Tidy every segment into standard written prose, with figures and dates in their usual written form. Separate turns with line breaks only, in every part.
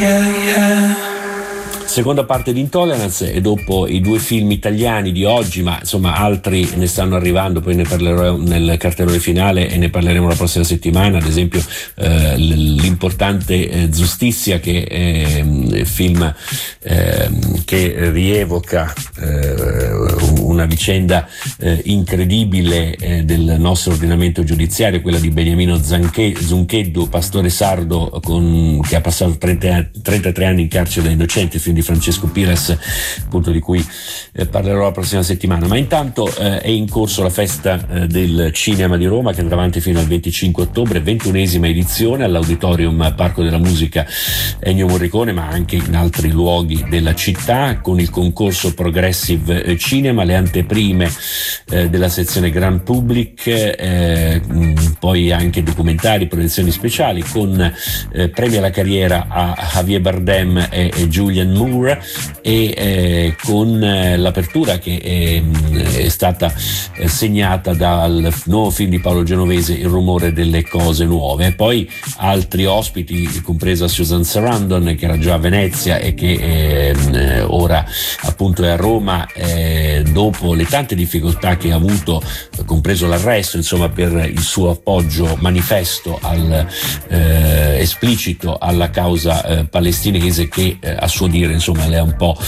Seconda parte di Intolerance, e dopo i due film italiani di oggi, ma insomma altri ne stanno arrivando, poi ne parlerò nel cartellone finale e ne parleremo la prossima settimana, ad esempio l'importante Giustizia, che è il film che rievoca una vicenda incredibile del nostro ordinamento giudiziario, quella di Beniamino Zuncheddu, pastore sardo che ha passato 33 anni in carcere da innocente, film di Francesco Pires, appunto, di cui parlerò la prossima settimana. Ma intanto è in corso la festa del cinema di Roma, che andrà avanti fino al 25 ottobre, 21esima edizione all'Auditorium Parco della Musica Ennio Morricone, ma anche in altri luoghi della città, con il concorso Progressive Cinema, le anteprime della sezione Grand Public, poi anche documentari, proiezioni speciali, con premi alla carriera a Javier Bardem e Julianne Moore, e con l'apertura che è stata segnata dal nuovo film di Paolo Genovese, Il rumore delle cose nuove, e poi altri ospiti, compresa Susan Sarandon, che era già a Venezia e che ora appunto è a Roma, dopo le tante difficoltà che ha avuto, compreso l'arresto, insomma, per il suo appoggio manifesto esplicito alla causa palestinese, che a suo dire, insomma, l'ha un po'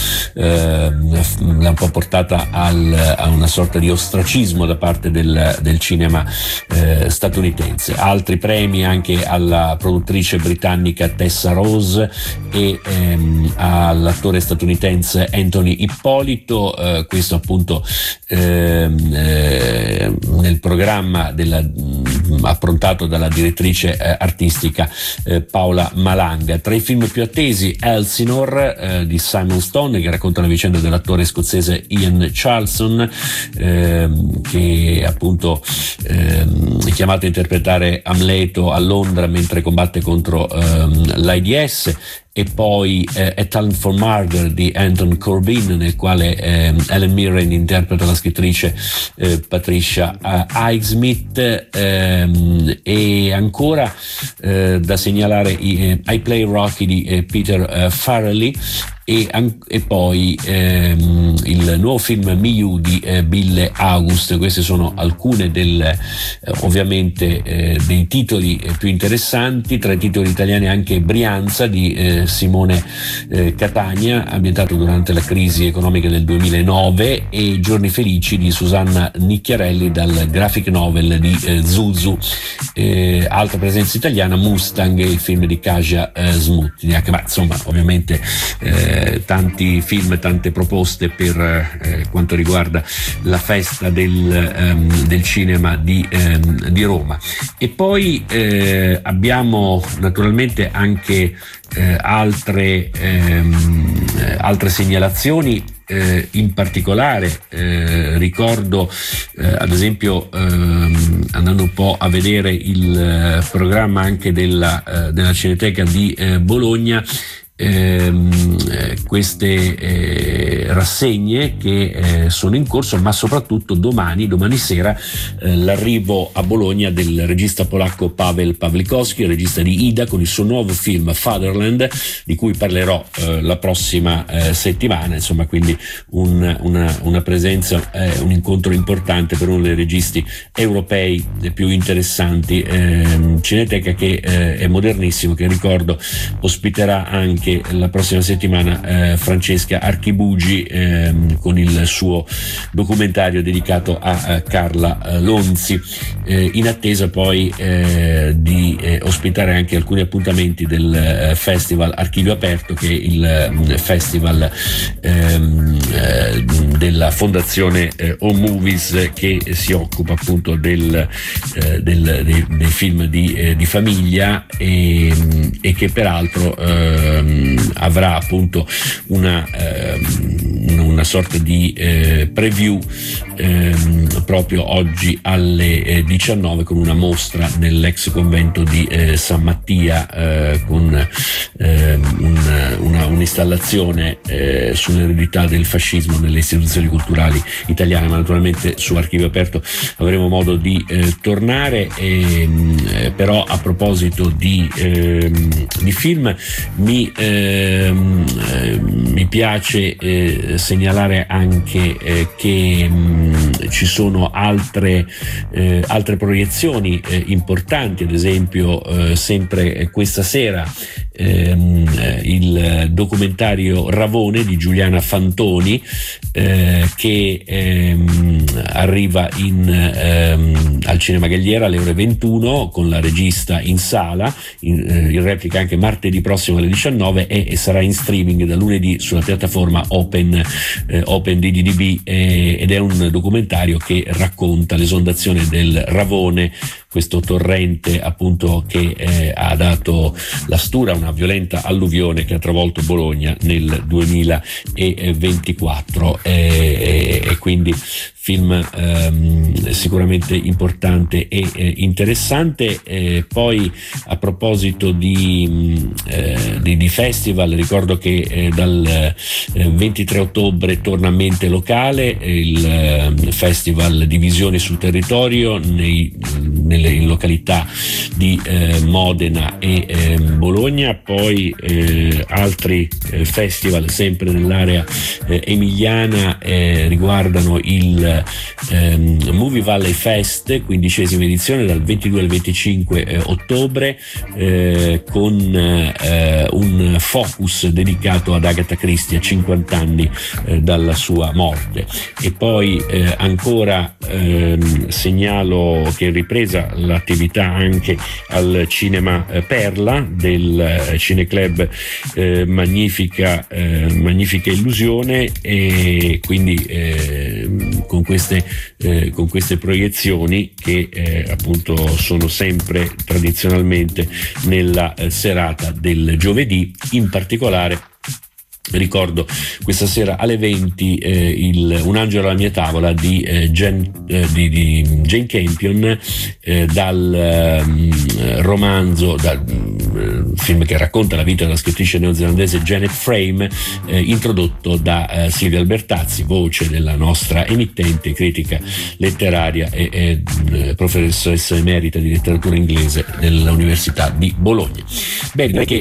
portata a una sorta di ostracismo da parte del cinema statunitense. Altri premi anche alla produttrice britannica Tessa Rose e all'attore statunitense Anthony Ippolito, questo appunto nel programma approntato dalla direttrice artistica Paola Malanga. Tra i film più attesi, Elsinore di Simon Stone, che racconta la vicenda dell'attore scozzese Ian Charlson, che appunto è chiamato a interpretare Amleto a Londra mentre combatte contro l'AIDS. E poi A Talent for Murder di Anton Corbin, nel quale Helen Mirren interpreta la scrittrice Patricia Highsmith, e ancora da segnalare I Play Rocky di Peter Farrelly, e poi il nuovo film Miyu di Bille August. Queste sono alcune ovviamente dei titoli più interessanti. Tra i titoli italiani anche Brianza di Simone Catania, ambientato durante la crisi economica del 2009, e Giorni felici di Susanna Nicchiarelli, dal graphic novel di Zuzu. Altra presenza italiana, Mustang, il film di Kasia Smutniak. Ma insomma, ovviamente tanti film, tante proposte per quanto riguarda la festa del cinema di Roma. E poi abbiamo naturalmente anche altre segnalazioni. In particolare ricordo ad esempio, andando un po' a vedere il programma anche della Cineteca di Bologna, queste rassegne che sono in corso, ma soprattutto domani sera l'arrivo a Bologna del regista polacco Paweł Pawlikowski, il regista di Ida, con il suo nuovo film Fatherland, di cui parlerò la prossima settimana. Insomma, quindi una presenza, un incontro importante per uno dei registi europei più interessanti. Cineteca che è modernissimo, che ricordo ospiterà anche la prossima settimana Francesca Archibugi con il suo documentario dedicato a Carla Lonzi, in attesa poi di ospitare anche alcuni appuntamenti del Festival Archivio Aperto, che è il festival della Fondazione Home Movies, che si occupa appunto dei film di famiglia, e che peraltro avrà appunto una sorta di preview proprio oggi alle 19, con una mostra nell'ex convento di San Mattia, con una un'installazione sull'eredità del fascismo nelle istituzioni culturali italiane, ma naturalmente su Archivio Aperto avremo modo di tornare. Però a proposito di film mi piace segnalare anche che ci sono altre proiezioni importanti, ad esempio sempre questa sera il documentario Ravone di Giuliana Fantoni, che arriva al Cinema Galliera alle ore 21 con la regista in sala, in replica anche martedì prossimo alle 19 e sarà in streaming da lunedì sulla piattaforma Open DDB, ed è un documentario che racconta l'esondazione del Ravone, questo torrente appunto che ha dato la stura a una violenta alluvione che ha travolto Bologna nel 2024, e quindi film sicuramente importante e interessante. Poi a proposito di festival, ricordo che dal 23 ottobre torna a Mente Locale, il festival di visione sul territorio in località di Modena e Bologna. Poi altri festival sempre nell'area emiliana riguardano il Movie Valley Fest, 15ª edizione, dal 22 al 25 ottobre, con un focus dedicato ad Agatha Christie a 50 anni dalla sua morte. E poi ancora segnalo che è ripresa l'attività anche al Cinema Perla del Cineclub Magnifica Illusione, e quindi con queste proiezioni che appunto sono sempre tradizionalmente nella serata del giovedì. In particolare ricordo questa sera alle 20 Un angelo alla mia tavola di Jane Campion, dal romanzo, dal film che racconta la vita della scrittrice neozelandese Janet Frame, introdotto da Silvia Albertazzi, voce della nostra emittente, critica letteraria e professoressa emerita di letteratura inglese dell'Università di Bologna. Bene, direi che